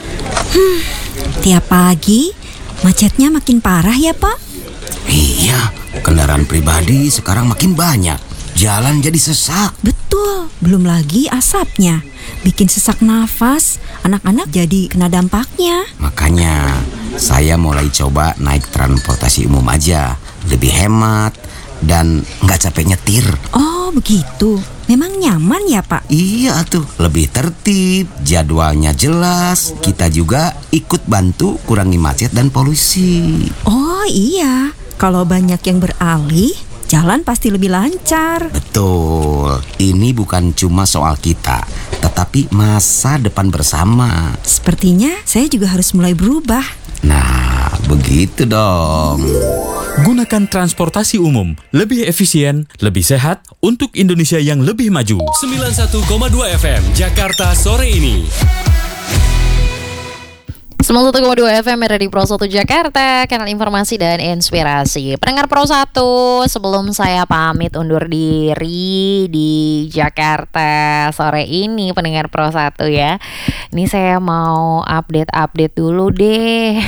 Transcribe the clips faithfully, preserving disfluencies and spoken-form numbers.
Hmm, tiap pagi macetnya makin parah ya, Pak? Iya, kendaraan pribadi sekarang makin banyak. Jalan jadi sesak. Betul, belum lagi asapnya. Bikin sesak nafas, anak-anak jadi kena dampaknya. Makanya saya mulai coba naik transportasi umum aja. Lebih hemat dan nggak capek nyetir. Oh begitu, memang nyaman ya Pak? Iya tuh, lebih tertib, jadwalnya jelas. Kita juga ikut bantu kurangi macet dan polusi. Oh iya, kalau banyak yang beralih, jalan pasti lebih lancar. Betul, ini bukan cuma soal kita, tetapi masa depan bersama. Sepertinya saya juga harus mulai berubah. Nah, begitu dong. Gunakan transportasi umum, lebih efisien, lebih sehat, untuk Indonesia yang lebih maju. sembilan puluh satu koma dua F M, Jakarta sore ini. sembilan puluh satu koma dua F M Radio Pro satu Jakarta, kanal informasi dan inspirasi. Pendengar Pro satu, sebelum saya pamit undur diri di Jakarta sore ini, pendengar Pro satu ya, ini saya mau update-update dulu deh.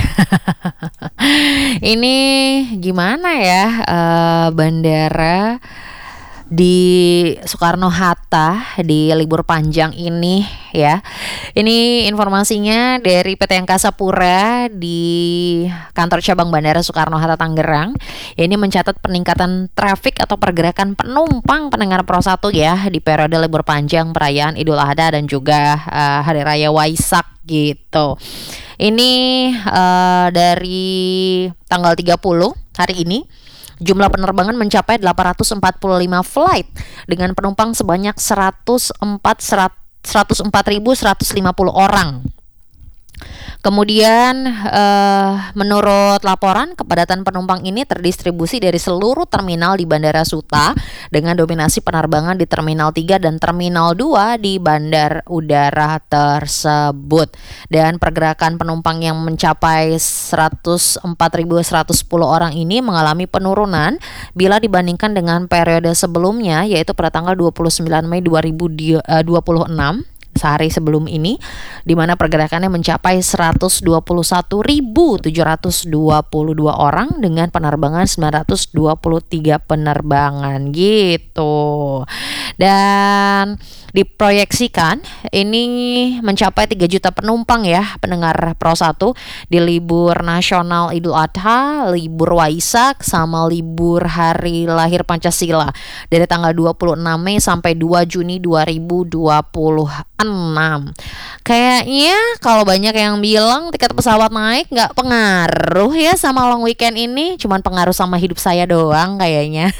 Ini gimana ya, uh, bandara di Soekarno-Hatta di libur panjang ini ya. Ini informasinya dari P T Angkasa Pura di kantor cabang Bandara Soekarno-Hatta Tangerang. Ini mencatat peningkatan trafik atau pergerakan penumpang, pendengar Pro satu ya, di periode libur panjang perayaan Idul Adha dan juga uh, Hari Raya Waisak gitu. Ini uh, dari tanggal tiga puluh hari ini jumlah penerbangan mencapai delapan ratus empat puluh lima flight dengan penumpang sebanyak seratus empat ribu seratus lima puluh orang. Kemudian eh, menurut laporan, kepadatan penumpang ini terdistribusi dari seluruh terminal di Bandara Suta dengan dominasi penerbangan di Terminal tiga dan Terminal dua di bandar udara tersebut. Dan pergerakan penumpang yang mencapai seratus empat ribu seratus sepuluh orang ini mengalami penurunan bila dibandingkan dengan periode sebelumnya, yaitu pada tanggal dua puluh sembilan Mei dua ribu dua puluh enam, sehari sebelum ini, di mana pergerakannya mencapai seratus dua puluh satu ribu tujuh ratus dua puluh dua orang dengan penerbangan sembilan ratus dua puluh tiga penerbangan gitu. Dan diproyeksikan ini mencapai tiga juta penumpang ya, pendengar Pro satu, di libur nasional Idul Adha, libur Waisak, sama libur hari lahir Pancasila dari tanggal dua puluh enam Mei sampai dua Juni dua ribu dua puluh enam. Kayaknya kalau banyak yang bilang tiket pesawat naik nggak pengaruh ya sama long weekend ini, cuman pengaruh sama hidup saya doang kayaknya.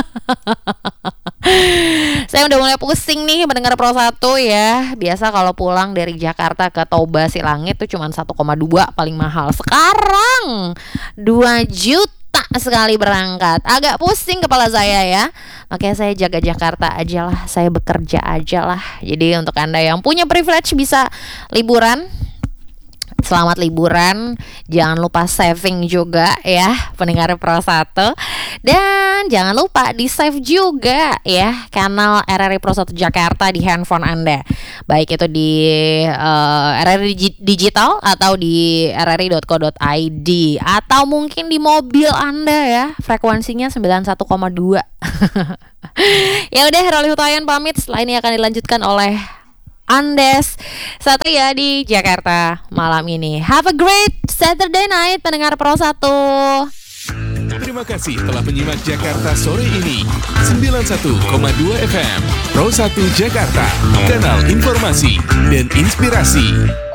Saya udah mulai pusing nih mendengar Pro satu ya. Biasa kalau pulang dari Jakarta ke Toba Silangit tuh cuma satu koma dua paling mahal. Sekarang dua juta sekali berangkat. Agak pusing kepala saya ya. Makanya saya jaga Jakarta aja lah, saya bekerja aja lah. Jadi untuk Anda yang punya privilege bisa liburan, selamat liburan. Jangan lupa saving juga ya, pendengar Pro satu. Dan jangan lupa di save juga ya kanal R R I Pro satu Jakarta di handphone Anda, baik itu di uh, R R I Digital atau di r r i dot co dot i d atau mungkin di mobil Anda ya, frekuensinya sembilan puluh satu koma dua. Ya udah, Roli Hutayan pamit. Setelah ini akan dilanjutkan oleh Andes Satria di Jakarta malam ini. Have a great Saturday night, pendengar Pro satu. Terima kasih telah menyimak Jakarta sore ini. sembilan puluh satu koma dua F M Pro satu Jakarta, kanal informasi dan inspirasi.